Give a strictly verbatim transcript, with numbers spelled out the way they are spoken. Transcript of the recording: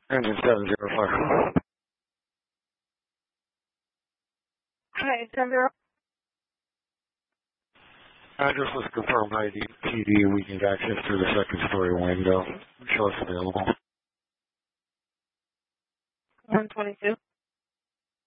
Engine seven zero five. Okay, seven zero. Address was confirmed by the P D. We can access through the second story window. Show us available. one twenty-two.